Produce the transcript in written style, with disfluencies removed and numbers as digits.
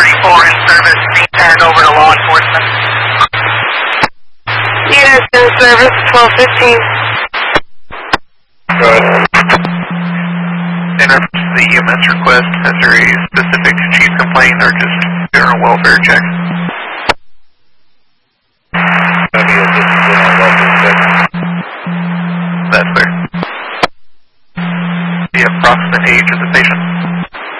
34 in service, being turned over to law enforcement. Units in service, 1215. Go ahead. In reference to the EMS request, is there a specific chief complaint or just general welfare check? Maybe a just general welfare check. That's clear. The approximate age of the patient?